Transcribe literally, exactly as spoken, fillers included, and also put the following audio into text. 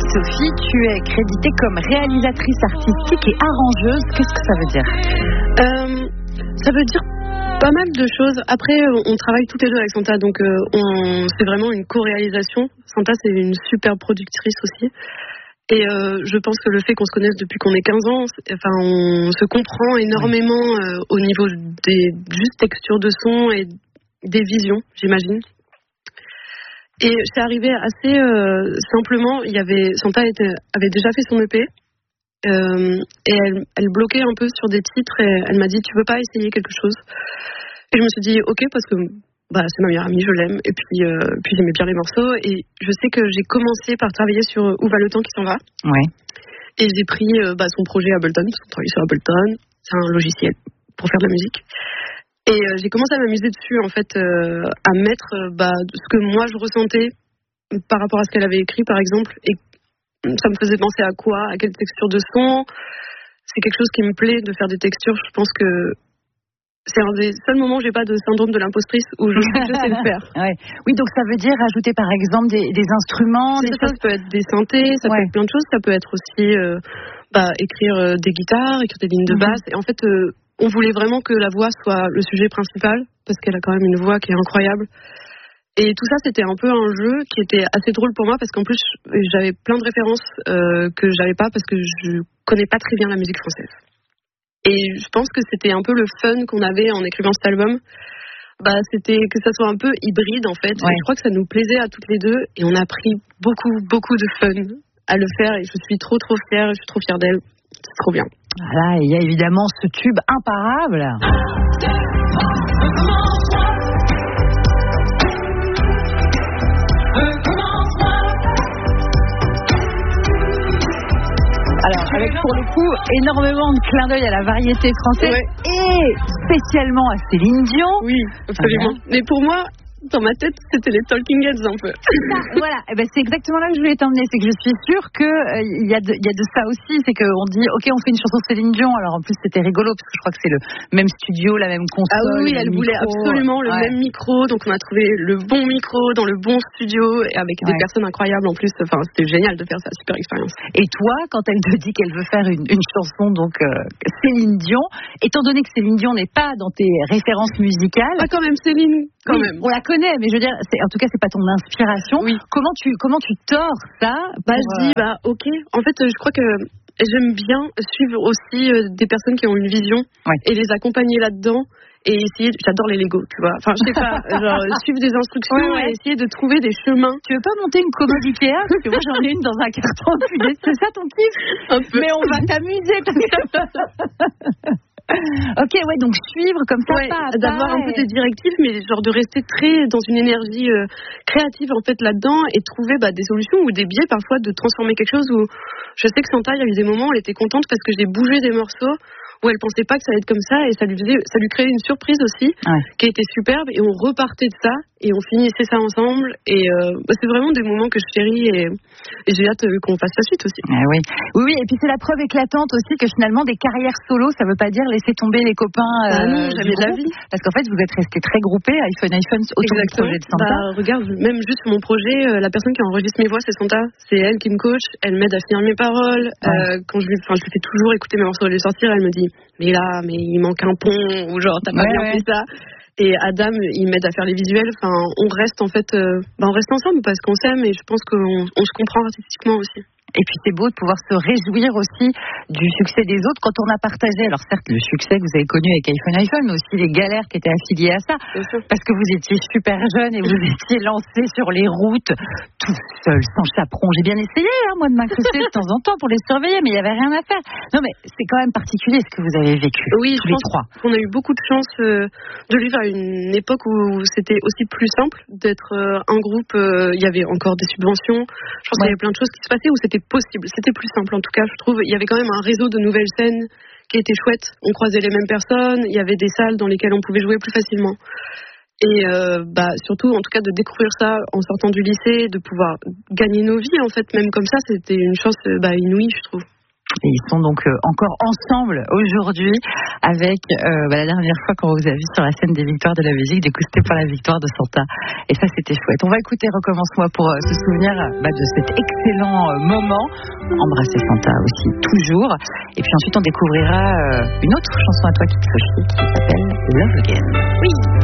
Sophie, tu es créditée comme réalisatrice artistique et arrangeuse. Qu'est-ce que ça veut dire ? euh, Ça veut dire pas mal de choses. Après, on travaille toutes les deux avec Santa, donc euh, on, c'est vraiment une co-réalisation. Santa, c'est une super productrice aussi. Et euh, je pense que le fait qu'on se connaisse depuis qu'on est quinze ans, enfin, on se comprend énormément euh, au niveau des juste textures de son et des visions, j'imagine. Et c'est arrivé assez euh, simplement. Il y avait Santa était, avait déjà fait son E P euh, et elle, elle bloquait un peu sur des titres et elle m'a dit tu veux pas essayer quelque chose. Et je me suis dit ok parce que bah, c'est ma meilleure amie, je l'aime, et puis, euh, puis j'aimais bien les morceaux, et je sais que j'ai commencé par travailler sur Où va le temps qui s'en va, ouais. Et j'ai pris euh, bah, son projet Ableton, parce qu'on travaille sur Ableton, c'est un logiciel pour faire de la musique, et euh, j'ai commencé à m'amuser dessus, en fait, euh, à mettre euh, bah, ce que moi je ressentais par rapport à ce qu'elle avait écrit, par exemple, et ça me faisait penser à quoi, à quelle texture de son. C'est quelque chose qui me plaît de faire des textures, je pense que c'est un des seuls moments où j'ai pas de syndrome de l'impostrice où je sais que je sais le faire. Ouais. Oui, donc ça veut dire ajouter par exemple des, des instruments, des ça, choses... ça peut être des synthés, ça ouais. peut être plein de choses, ça peut être aussi euh, bah, écrire euh, des guitares, écrire des lignes de basse. Mm-hmm. Et en fait, euh, on voulait vraiment que la voix soit le sujet principal parce qu'elle a quand même une voix qui est incroyable. Et tout ça, c'était un peu un jeu qui était assez drôle pour moi parce qu'en plus, j'avais plein de références euh, que j'avais pas parce que je connais pas très bien la musique française. Et je pense que c'était un peu le fun qu'on avait en écrivant cet album. Bah, c'était que ça soit un peu hybride en fait. Ouais. Et je crois que ça nous plaisait à toutes les deux et on a pris beaucoup, beaucoup de fun à le faire et je suis trop, trop fière. Je suis trop fière d'elle. C'est trop bien. Voilà, il y a évidemment ce tube imparable. Alors, avec pour le coup énormément de clins d'œil à la variété française, ouais. Et spécialement à Céline Dion. Oui, absolument. Ah, mais pour moi, dans ma tête, c'était les Talking Heads un peu. Ça, voilà, et ben c'est exactement là que je voulais t'emmener. C'est que je suis sûre qu'il euh, y, y a de ça aussi. C'est qu'on dit, ok, on fait une chanson de Céline Dion. Alors en plus, c'était rigolo parce que je crois que c'est le même studio, la même console. Ah oui, elle micro. voulait absolument le ouais. même micro. Donc on a trouvé le bon micro dans le bon studio et avec ouais. des personnes incroyables en plus. Enfin, c'était génial de faire ça, super expérience. Et toi, quand elle te dit qu'elle veut faire une, une chanson, donc euh, Céline Dion, étant donné que Céline Dion n'est pas dans tes références musicales. Pas quand même, Céline, quand oui, même. On la connais, mais je veux dire, c'est, en tout cas, c'est pas ton inspiration. Oui. Comment tu, comment tu tords ça Bah, je dis, bah, ok. En fait, je crois que j'aime bien suivre aussi euh, des personnes qui ont une vision ouais. et les accompagner là-dedans et essayer. J'adore les Lego, tu vois. Enfin, je sais pas, genre suivre des instructions ouais, ouais. et essayer de trouver des chemins. Tu veux pas monter une commode Ikea parce que moi j'en ai une dans un carton. C'est ça ton kiff? Un peu. Mais on va t'amuser. Parce que... Ok, ouais, donc suivre comme ça, ouais, pas, d'avoir pas, un peu des directives, mais genre de rester très dans une énergie euh, créative en fait là-dedans et trouver bah, des solutions ou des biais parfois de transformer quelque chose. Où je sais que Santa, il y a eu des moments où elle était contente parce que j'ai bougé des morceaux où elle pensait pas que ça allait être comme ça et ça lui faisait, ça lui créait une surprise aussi ouais. qui était superbe et on repartait de ça et on finissait ça ensemble et euh, bah, c'est vraiment des moments que je chéris et, et j'ai hâte qu'on fasse la suite aussi. Ah oui. oui, oui, et puis c'est la preuve éclatante aussi que finalement des carrières solo, ça veut pas dire laisser tomber les copains. Euh, ah non, jamais de la vie. Parce qu'en fait, vous êtes restés très groupés, iPhone, iPhone, autour du projet de Santa. Bah, regarde, même juste mon projet, euh, la personne qui enregistre mes voix, c'est Santa. C'est elle qui me coach, elle m'aide à finir mes paroles. Ouais. Euh, quand je lui, enfin, je lui fais toujours écouter mes morceaux et les sortir, elle me dit, mais là, mais il manque un pont, ou genre, t'as pas ouais, bien ouais. fait ça. Et Adam, il m'aide à faire les visuels. Enfin, on reste en fait, euh, bah, on reste ensemble parce qu'on s'aime et je pense qu'on on se comprend artistiquement aussi. Et puis c'est beau de pouvoir se réjouir aussi du succès des autres quand on a partagé, alors certes le succès que vous avez connu avec iPhone iPhone, mais aussi les galères qui étaient affiliées à ça, parce que vous étiez super jeune et vous étiez lancé sur les routes tout seul, sans chaperon. J'ai bien essayé, hein, moi, de m'incruster de temps en temps pour les surveiller, mais il n'y avait rien à faire. Non, mais c'est quand même particulier ce que vous avez vécu. Oui, tous je les pense trois. qu'on a eu beaucoup de chance euh, de vivre à une époque où c'était aussi plus simple d'être euh, un groupe. Il euh, y avait encore des subventions. Je pense ouais. qu'il y avait plein de choses qui se passaient où c'était possible. C'était plus simple en tout cas, je trouve. Il y avait quand même un réseau de nouvelles scènes qui était chouette. On croisait les mêmes personnes, il y avait des salles dans lesquelles on pouvait jouer plus facilement. Et euh, bah, surtout, en tout cas, de découvrir ça en sortant du lycée, de pouvoir gagner nos vies, en fait, même comme ça, c'était une chance bah, inouïe, je trouve. Et ils sont donc euh, encore ensemble aujourd'hui avec euh, bah, la dernière fois quand on vous a vu sur la scène des victoires de la musique, du coup c'était pour la victoire de Santa. Et ça c'était chouette. On va écouter Recommence-moi pour euh, se souvenir bah, de cet excellent euh, moment. Embrasser Santa aussi, toujours. Et puis ensuite on découvrira euh, une autre chanson à toi qui te Sophie qui s'appelle Love Again. Oui.